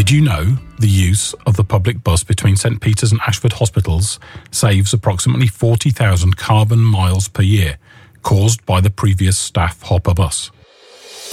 Did you know the use of the public bus between St Peter's and Ashford hospitals saves approximately 40,000 carbon miles per year, caused by the previous staff hopper bus?